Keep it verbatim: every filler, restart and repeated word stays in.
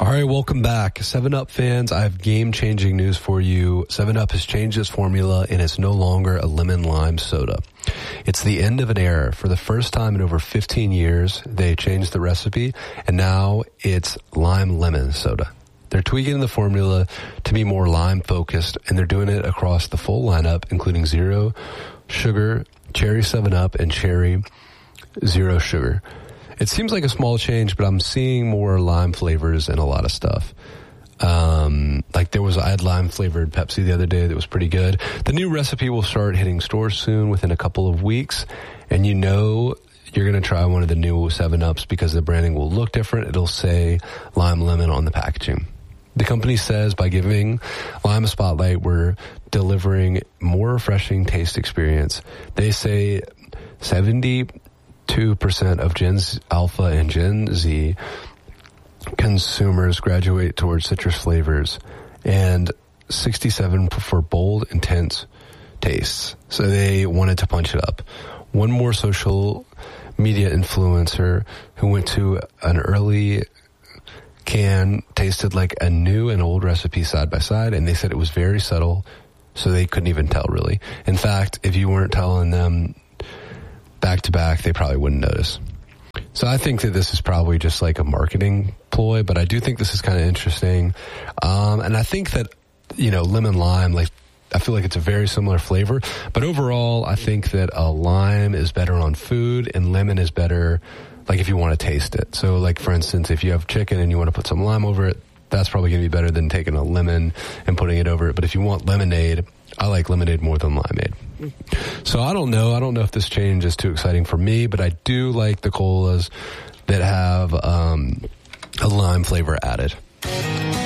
All right, welcome back. seven up fans, I have game-changing news for you. seven up has changed its formula, and it's no longer a lemon-lime soda. It's the end of an era. For the first time in over fifteen years, they changed the recipe, and now it's lime-lemon soda. They're tweaking the formula to be more lime-focused, and they're doing it across the full lineup, including zero sugar, cherry seven up, and cherry zero sugar. It seems like a small change, but I'm seeing more lime flavors in a lot of stuff. Um, like there was, I had lime flavored Pepsi the other day that was pretty good. The new recipe will start hitting stores soon within a couple of weeks. And you know, you're going to try one of the new seven ups because the branding will look different. It'll say lime lemon on the packaging. The company says by giving lime a spotlight, we're delivering more refreshing taste experience. They say seventy-two percent of Gen Alpha and Gen Z consumers graduate towards citrus flavors, and sixty-seven for bold, intense tastes. So they wanted to punch it up. One more social media influencer who went to an early can tasted like a new and old recipe side by side, and they said it was very subtle, so they couldn't even tell really. In fact, if you weren't telling them back to back, they probably wouldn't notice. So I think that this is probably just like a marketing ploy, but I do think this is kind of interesting. Um, and I think that, you know, lemon lime, like, I feel like it's a very similar flavor, but overall, I think that a lime is better on food and lemon is better, like, if you want to taste it. So, like, for instance, if you have chicken and you want to put some lime over it, that's probably going to be better than taking a lemon and putting it over it. But if you want lemonade, I like lemonade more than limeade. So I don't know. I don't know if this change is too exciting for me, but I do like the colas that have um, a lime flavor added.